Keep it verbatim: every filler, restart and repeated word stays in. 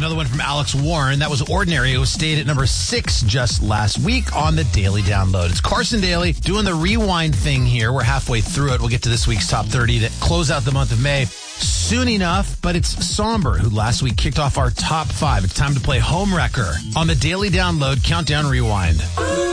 Another one from Alex Warren. That was Ordinary. It was stayed at number six just last week on the Daily Download. It's Carson Daly doing the rewind thing here. We're halfway through it. We'll get to this week's top thirty to close out the month of May soon enough, but it's Somber who last week kicked off our top five. It's time to play Homewrecker on the Daily Download Countdown Rewind.